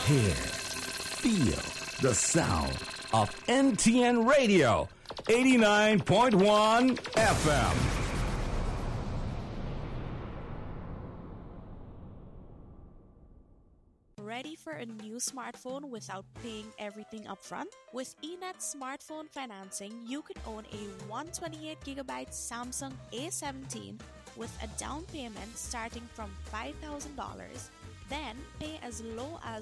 Hear, feel the sound of NTN Radio, 89.1 FM. Ready for a new smartphone without paying everything upfront? With eNet smartphone financing, you could own a 128GB Samsung A17 with a down payment starting from $5,000. Then pay as low as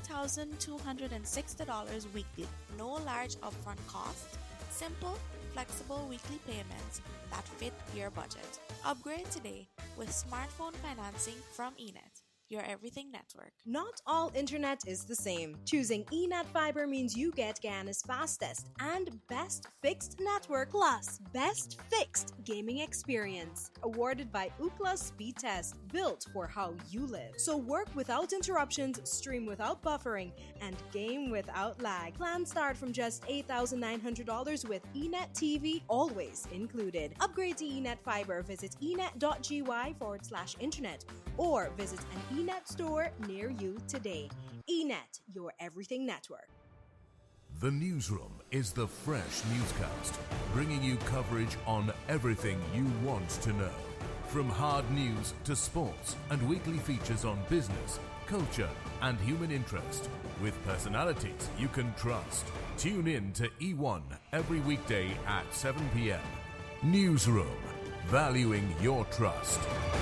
$1,260 weekly. No large upfront cost. Simple, flexible weekly payments that fit your budget. Upgrade today with smartphone financing from eNet, your everything network. Not all internet is the same. Choosing eNet Fiber means you get Guyana's fastest and best fixed network plus best fixed gaming experience. Awarded by Ookla Speed Test, built for how you live. So work without interruptions, stream without buffering, and game without lag. Plans start from just $8,900 with eNet TV always included. Upgrade to eNet Fiber. Visit enet.gy/internet or visit an eNet store near you today. eNet, your everything network. The Newsroom is the fresh newscast, bringing you coverage on everything you want to know. From hard news to sports and weekly features on business, culture, and human interest, with personalities you can trust. Tune in to E1 every weekday at 7 p.m. Newsroom, valuing your trust.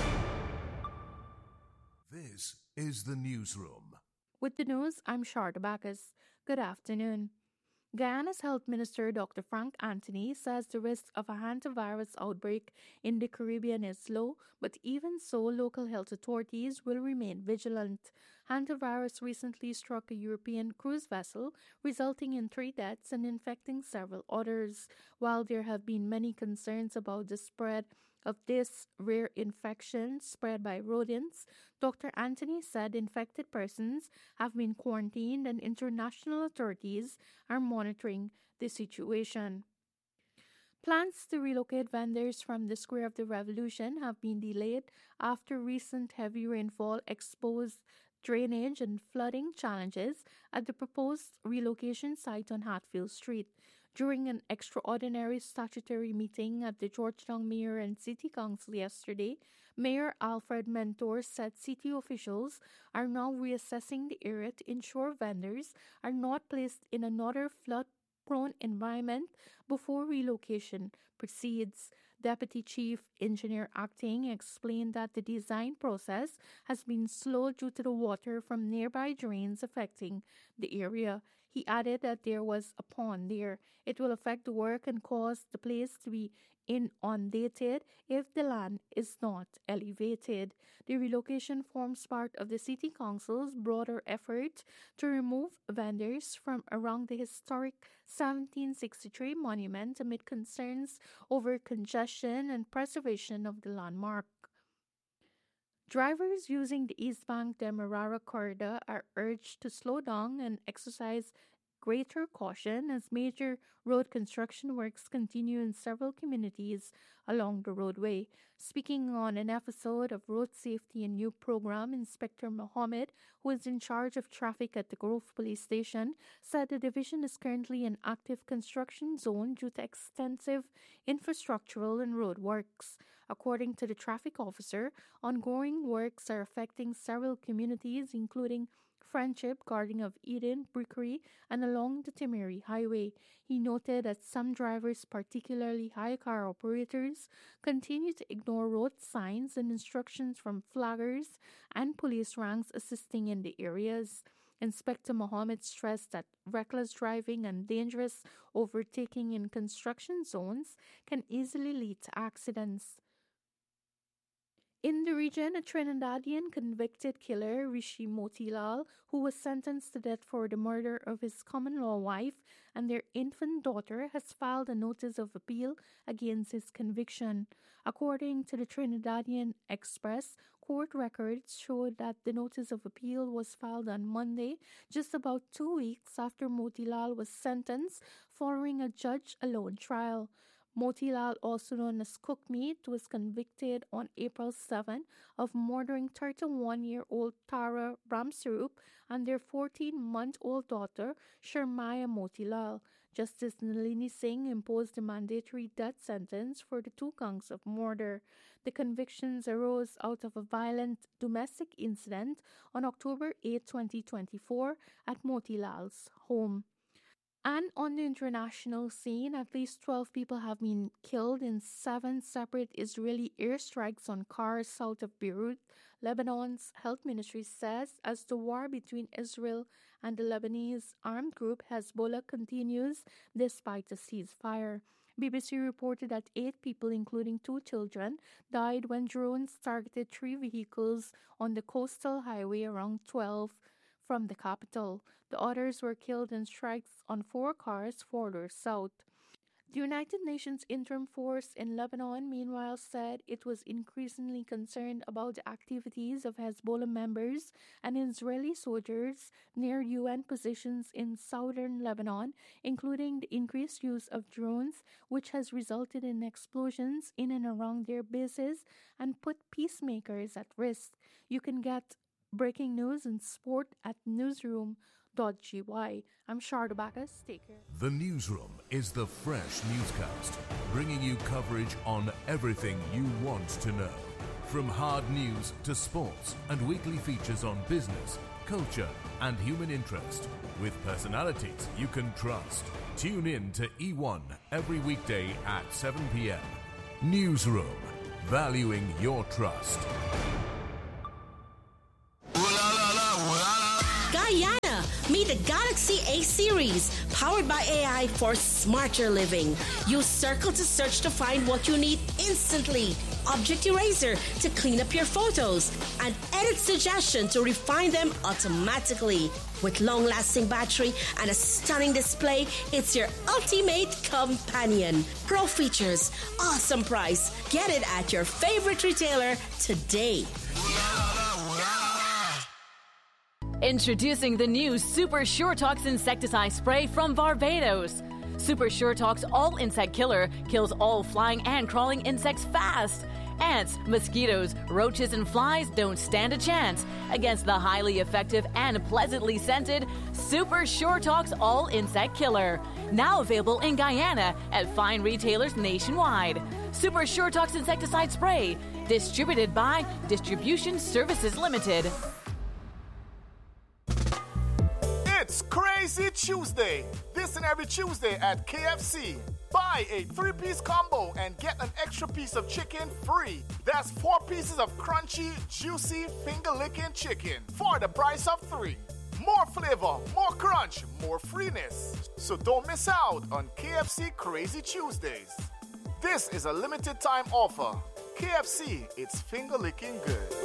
This is the Newsroom. With the news, I'm Sharda Bacchus. Good afternoon. Guyana's Health Minister Dr. Frank Anthony says the risk of a hantavirus outbreak in the Caribbean is low, but even so, local health authorities will remain vigilant. Hantavirus recently struck a European cruise vessel, resulting in 3 deaths and infecting several others. While there have been many concerns about the spread of this rare infection spread by rodents, Dr. Anthony said infected persons have been quarantined and international authorities are monitoring the situation. Plans to relocate vendors from the Square of the Revolution have been delayed after recent heavy rainfall exposed drainage and flooding challenges at the proposed relocation site on Hatfield Street. During an extraordinary statutory meeting at the Georgetown Mayor and City Council yesterday, Mayor Alfred Mentor said city officials are now reassessing the area to ensure vendors are not placed in another flood-prone environment before relocation proceeds. Deputy Chief Engineer Acting explained that the design process has been slow due to the water from nearby drains affecting the area. He added that there was a pond there. It will affect the work and cause the place to be inundated if the land is not elevated. The relocation forms part of the City Council's broader effort to remove vendors from around the historic 1763 monument amid concerns over congestion and preservation of the landmark. Drivers using the East Bank Demerara corridor are urged to slow down and exercise greater caution as major road construction works continue in several communities along the roadway. Speaking on an episode of Road Safety and Youth Program, Inspector Mohammed, who is in charge of traffic at the Grove Police Station, said the division is currently in active construction zone due to extensive infrastructural and road works. According to the traffic officer, ongoing works are affecting several communities, including Friendship, Garden of Eden, Brickery, and along the Timeri Highway. He noted that some drivers, particularly high car operators, continue to ignore road signs and instructions from flaggers and police ranks assisting in the areas. Inspector Mohammed stressed that reckless driving and dangerous overtaking in construction zones can easily lead to accidents. In the region, a Trinidadian convicted killer, Rishi Motilal, who was sentenced to death for the murder of his common-law wife and their infant daughter, has filed a notice of appeal against his conviction. According to the Trinidadian Express, court records showed that the notice of appeal was filed on Monday, just about 2 weeks after Motilal was sentenced following a judge-alone trial. Motilal, also known as Cookmeat, was convicted on April 7 of murdering 31-year-old Tara Ramsarup and their 14-month-old daughter, Sharmaya Motilal. Justice Nalini Singh imposed a mandatory death sentence for the 2 counts of murder. The convictions arose out of a violent domestic incident on October 8, 2024 at Motilal's home. And on the international scene, at least 12 people have been killed in 7 separate Israeli airstrikes on cars south of Beirut, Lebanon's health ministry says, as the war between Israel and the Lebanese armed group Hezbollah continues despite a ceasefire. BBC reported that 8 people, including 2 children, died when drones targeted 3 vehicles on the coastal highway around 12 from the capital. The others were killed in strikes on 4 cars further south. The United Nations Interim Force in Lebanon, meanwhile, said it was increasingly concerned about the activities of Hezbollah members and Israeli soldiers near UN positions in southern Lebanon, including the increased use of drones, which has resulted in explosions in and around their bases and put peacemakers at risk. You can get breaking news and sport at newsroom.gy. I'm Sharda Bacchus. Take care. The Newsroom is the fresh newscast, bringing you coverage on everything you want to know. From hard news to sports and weekly features on business, culture and human interest, with personalities you can trust. Tune in to E1 every weekday at 7 p.m. Newsroom, valuing your trust. Guyana, meet the Galaxy A series, powered by AI for smarter living. Use Circle to search to find what you need instantly. Object Eraser to clean up your photos. And Edit Suggestion to refine them automatically. With long-lasting battery and a stunning display, it's your ultimate companion. Pro features, awesome price. Get it at your favorite retailer today. Introducing the new Super Sure Tox insecticide spray from Barbados. Super Sure Tox All Insect Killer kills all flying and crawling insects fast. Ants, mosquitoes, roaches, and flies don't stand a chance against the highly effective and pleasantly scented Super Sure Tox All Insect Killer. Now available in Guyana at fine retailers nationwide. Super Sure Tox insecticide spray, distributed by Distribution Services Limited. It's Crazy Tuesday. This and every Tuesday at KFC. Buy a 3-piece combo and get an extra piece of chicken free. That's 4 pieces of crunchy, juicy, finger-licking chicken for the price of 3. More flavor, more crunch, more freeness. So don't miss out on KFC Crazy Tuesdays. This is a limited time offer. KFC, it's finger-licking good.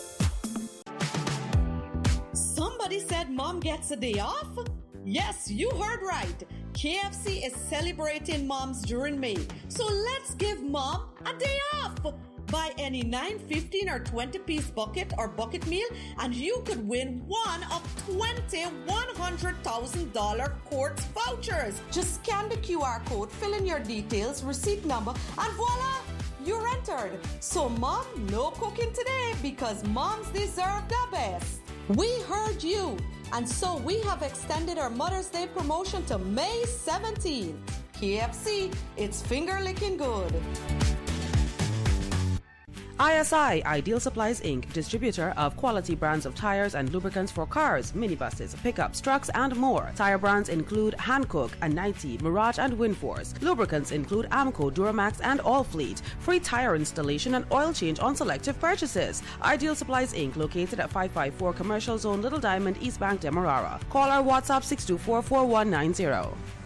Somebody said mom gets a day off? Yes, you heard right. KFC is celebrating moms during May. So let's give mom a day off. Buy any 9, 15 or 20-piece bucket or bucket meal and you could win one of 20 $100,000 Quartz vouchers. Just scan the QR code, fill in your details, receipt number, and voila! You're entered. So mom, no cooking today because moms deserve the best. We heard you, and so we have extended our Mother's Day promotion to May 17th. KFC, it's finger-licking good. ISI, Ideal Supplies Inc., distributor of quality brands of tires and lubricants for cars, minibuses, pickups, trucks, and more. Tire brands include Hankook, Anite, Mirage, and Winforce. Lubricants include Amco, Duramax, and Allfleet. Free tire installation and oil change on selective purchases. Ideal Supplies Inc., located at 554 Commercial Zone, Little Diamond, East Bank, Demerara. Call or WhatsApp 624-4190.